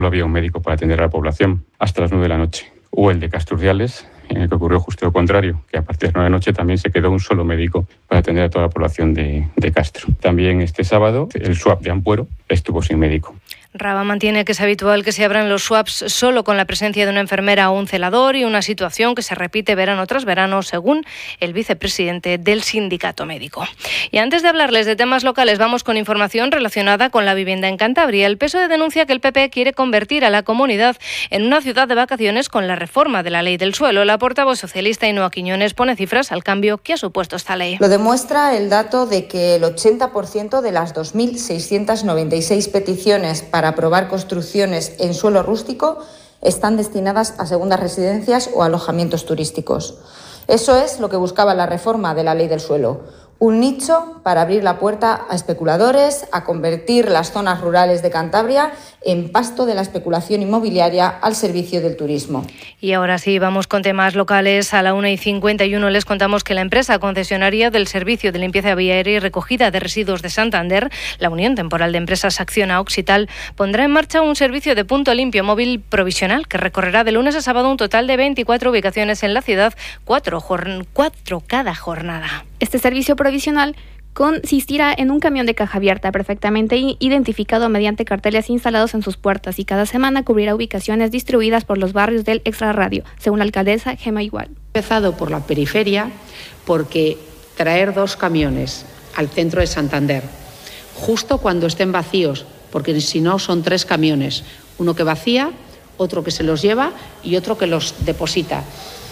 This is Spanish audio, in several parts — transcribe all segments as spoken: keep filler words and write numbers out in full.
No había un médico para atender a la población hasta las nueve de la noche. O el de Casturdiales, en el que ocurrió justo lo contrario, que a partir de las nueve de la noche también se quedó un solo médico para atender a toda la población de, de Castro. También este sábado el swap de Ampuero estuvo sin médico. Raba mantiene que es habitual que se abran los swaps solo con la presencia de una enfermera o un celador y una situación que se repite verano tras verano, según el vicepresidente del sindicato médico. Y antes de hablarles de temas locales, vamos con información relacionada con la vivienda en Cantabria. El P S O E denuncia que el P P quiere convertir a la comunidad en una ciudad de vacaciones con la reforma de la ley del suelo. La portavoz socialista Ainhoa Quiñones pone cifras al cambio que ha supuesto esta ley. Lo demuestra el dato de que el ochenta por ciento de las dos mil seiscientas noventa y seis peticiones para Para aprobar construcciones en suelo rústico están destinadas a segundas residencias o alojamientos turísticos. Eso es lo que buscaba la reforma de la ley del suelo. Un nicho para abrir la puerta a especuladores, a convertir las zonas rurales de Cantabria en pasto de la especulación inmobiliaria al servicio del turismo. Y ahora sí, vamos con temas locales. A la una y cincuenta y uno les contamos que la empresa concesionaria del Servicio de Limpieza Viaria y Recogida de Residuos de Santander, la Unión Temporal de Empresas Acciona Oxital, pondrá en marcha un servicio de punto limpio móvil provisional que recorrerá de lunes a sábado un total de veinticuatro ubicaciones en la ciudad, cuatro, jorn- cuatro cada jornada. Este servicio provisional consistirá en un camión de caja abierta perfectamente identificado mediante carteles instalados en sus puertas y cada semana cubrirá ubicaciones distribuidas por los barrios del extrarradio, según la alcaldesa Gema Igual. Empezado por la periferia porque traer dos camiones al centro de Santander, justo cuando estén vacíos, porque si no son tres camiones, uno que vacía, otro que se los lleva y otro que los deposita,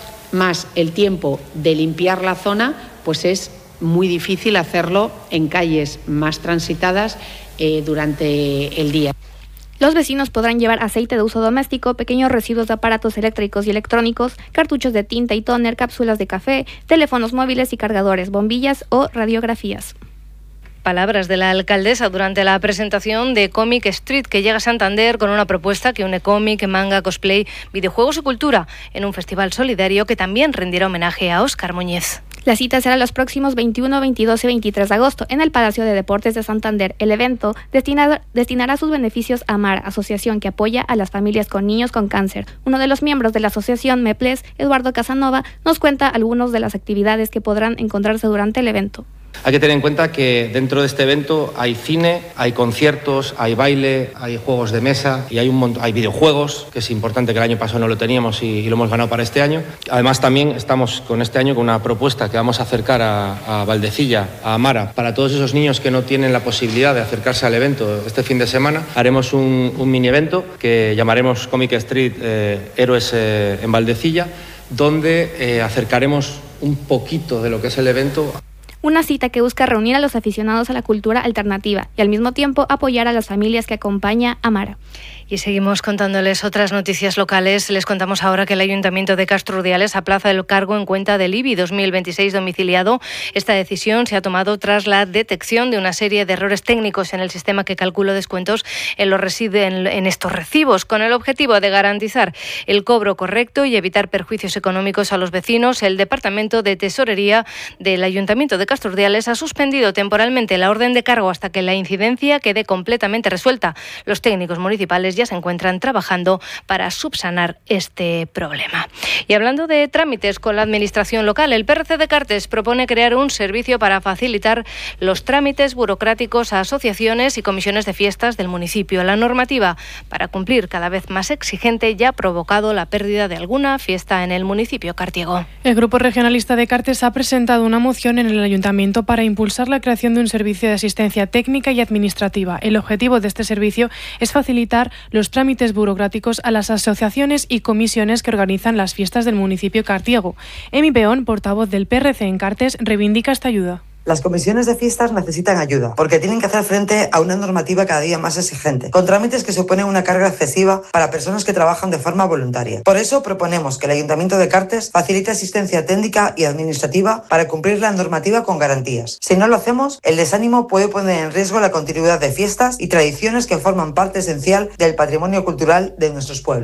más el tiempo de limpiar la zona, pues es muy difícil hacerlo en calles más transitadas eh, durante el día. Los vecinos podrán llevar aceite de uso doméstico, pequeños residuos de aparatos eléctricos y electrónicos, cartuchos de tinta y tóner, cápsulas de café, teléfonos móviles y cargadores, bombillas o radiografías. Palabras de la alcaldesa durante la presentación de Comic Street, que llega a Santander con una propuesta que une cómic, manga, cosplay, videojuegos y cultura en un festival solidario que también rendirá homenaje a Óscar Muñiz. La cita será los próximos veintiuno, veintidós y veintitrés de agosto en el Palacio de Deportes de Santander. El evento destina, destinará sus beneficios a AMAR, asociación que apoya a las familias con niños con cáncer. Uno de los miembros de la asociación, MEPLES, Eduardo Casanova, nos cuenta algunas de las actividades que podrán encontrarse durante el evento. Hay que tener en cuenta que dentro de este evento hay cine, hay conciertos, hay baile, hay juegos de mesa y hay un montón, hay videojuegos, que es importante, que el año pasado no lo teníamos y, y lo hemos ganado para este año. Además también estamos con este año con una propuesta que vamos a acercar a, a Valdecilla, a Amara, para todos esos niños que no tienen la posibilidad de acercarse al evento este fin de semana. Haremos un, un mini evento que llamaremos Comic Street eh, Héroes eh, en Valdecilla, donde eh, acercaremos un poquito de lo que es el evento. Una cita que busca reunir a los aficionados a la cultura alternativa y al mismo tiempo apoyar a las familias que acompaña a Amara. Y seguimos contándoles otras noticias locales. Les contamos ahora que el Ayuntamiento de Casturdiales aplaza el cargo en cuenta del I B I dos mil veintiséis domiciliado. Esta decisión se ha tomado tras la detección de una serie de errores técnicos en el sistema que calcula descuentos en los residen en estos recibos, con el objetivo de garantizar el cobro correcto y evitar perjuicios económicos a los vecinos. El Departamento de Tesorería del Ayuntamiento de Casturdiales ha suspendido temporalmente la orden de cargo hasta que la incidencia quede completamente resuelta. Los técnicos municipales ya se encuentran trabajando para subsanar este problema. Y hablando de trámites con la administración local, el P R C de Cartes propone crear un servicio para facilitar los trámites burocráticos a asociaciones y comisiones de fiestas del municipio. La normativa, para cumplir cada vez más exigente, ya ha provocado la pérdida de alguna fiesta en el municipio cartiego. El Grupo Regionalista de Cartes ha presentado una moción en el Ayuntamiento para impulsar la creación de un servicio de asistencia técnica y administrativa. El objetivo de este servicio es facilitar los trámites burocráticos a las asociaciones y comisiones que organizan las fiestas del municipio cartiego. Emi Peón, portavoz del P R C en Cartes, reivindica esta ayuda. Las comisiones de fiestas necesitan ayuda, porque tienen que hacer frente a una normativa cada día más exigente, con trámites que suponen una carga excesiva para personas que trabajan de forma voluntaria. Por eso proponemos que el Ayuntamiento de Cartes facilite asistencia técnica y administrativa para cumplir la normativa con garantías. Si no lo hacemos, el desánimo puede poner en riesgo la continuidad de fiestas y tradiciones que forman parte esencial del patrimonio cultural de nuestros pueblos.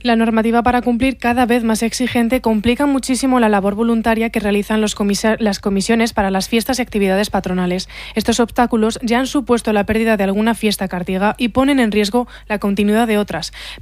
La normativa para cumplir, cada vez más exigente, complica muchísimo la labor voluntaria que realizan los comisa- las comisiones para las fiestas y actividades patronales. Estos obstáculos ya han supuesto la pérdida de alguna fiesta cartiega y ponen en riesgo la continuidad de otras.